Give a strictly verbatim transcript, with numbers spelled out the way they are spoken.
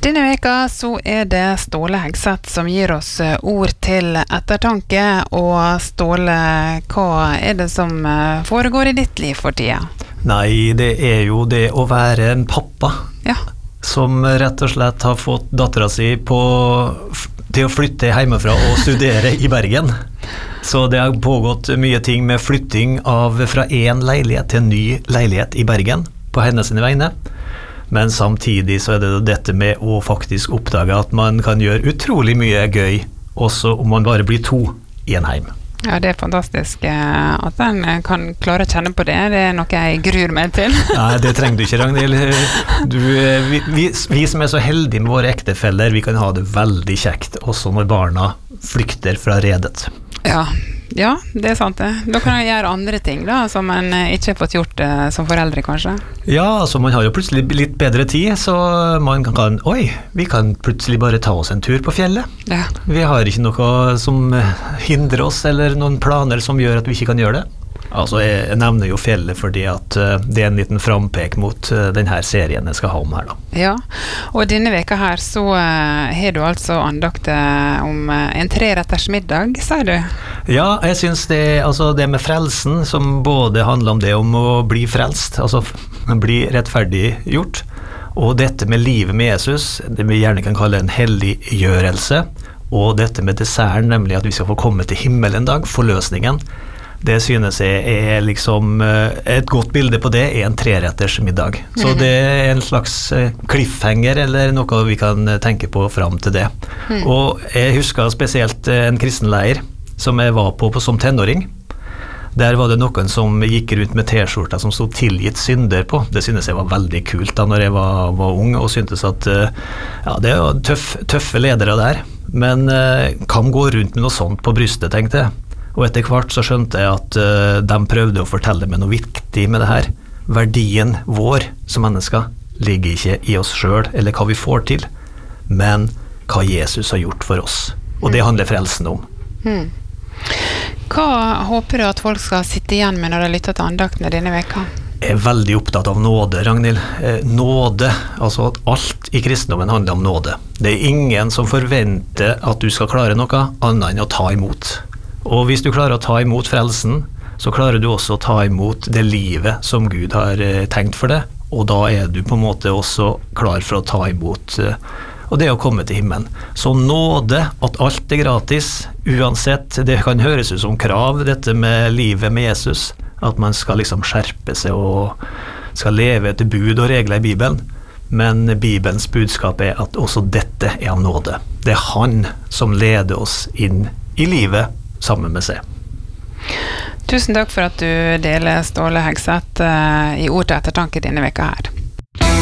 Denne veka så er det Ståle Hegseth som gir oss ord til ettertanke. Og Ståle, hva er det som foregår i ditt liv for tida? Nei, det er jo det å være en pappa. Ja. Som rett og slett har fått dattera si på, til å flytte hjemmefra og studere i Bergen. Så det har pågått mye ting med flytting av fra en leilighet til en ny leilighet i Bergen på hennes sine vegne. Men samtidig så er det dette med å faktisk oppdage at man kan gjøre utrolig mye gøy, også om man bare blir to i en heim. Ja, det er fantastisk at den kan klare å kjenne på det. Det er noe jeg gruer meg til. Nei, det trenger du ikke, Ragnhild. Du, vi, vi, vi som er så heldige med våre ektefeller, vi kan ha det veldig kjekt, også når barna flykter fra redet. Ja, ja, det er sant det. Da kan jeg gjøre andre ting da, som man ikke har fått gjort eh, som foreldre kanskje. Ja, altså man har jo plutselig litt bedre tid, så man kan, kan oi, vi kan plutselig bare ta oss en tur på fjellet. Ja. Vi har ikke noe som hindrer oss, eller noen planer som gjør at vi ikke kan gjøre det. Altså, jeg nevner jo fjellet fordi at uh, det er en liten frampek mot uh, denne serien jeg skal ha om her da. Ja, og denne veka her så uh, har du altså andakt uh, om uh, en treretters middag, sier du? Ja, jeg synes det, altså det med frelsen, som både handler om det om å bli frelst, altså bli rettferdig gjort, og dette med livet med Jesus, det vi gjerne kan kalle en helliggjørelse, og dette med desserten, nemlig at vi skal få komme til himmelen en dag, forløsningen. Det synes jeg er liksom et godt bilde på det er en treretters middag. Så det er en slags cliffhanger eller noe vi kan tenke på frem til det. Mm. Og jeg husker spesielt en kristenleir som jeg var på, på som tenåring. Der var det noen som gikk rundt med t-skjorta som stod tilgitt synder på. Det synes jeg var veldig kult da når jeg var, var ung og syntes at ja, det var tøff, tøffe ledere der. Men kan gå rundt med noe sånt på brystet, tenkte jeg. Og etter hvert så skjønte jeg at uh, de prøvde å fortelle meg noe viktig med det her. Verdien vår som mennesker ligger ikke i oss selv eller hva vi får til, men hva Jesus har gjort for oss. Og det handler frelsen om. Mm. Hva håper du at folk skal sitte igjen med når de lytter til andaktene denne veka? Jeg er veldig opptatt av nåde, Ragnhild. Eh, nåde, altså at alt i kristendommen handler om nåde. Det er ingen som forventer at du skal klare noe annet enn å ta imot. Og hvis du klarer å ta imot frelsen, så klarer du også å ta imot det livet som Gud har eh, tenkt for deg, og da er du på en måte også klar for å ta imot eh, og det å komme til himmelen. Så nåde, at alt er gratis, uansett, det kan høres ut som krav, dette med livet med Jesus, at man skal liksom skjerpe seg og skal leve etter bud og regler i Bibelen, men Bibelens budskap er at også dette er av nåde. Det er han som leder oss inn i livet, sammen med seg. Tusen takk for at du deler Ståle Hegseth uh, i ord til ettertanke denne veka her.